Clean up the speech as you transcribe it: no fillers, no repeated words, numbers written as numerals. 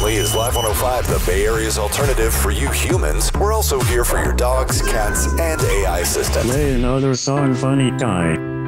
only is Live 105 the Bay Area's alternative for you humans, we're also here for your dogs, cats, and AI assistant. Play another song, funny guy.